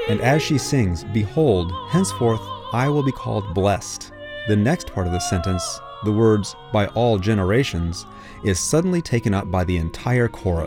And as she sings, "Behold, henceforth I will be called blessed," the next part of the sentence, the words, "by all generations," is suddenly taken up by the entire chorus.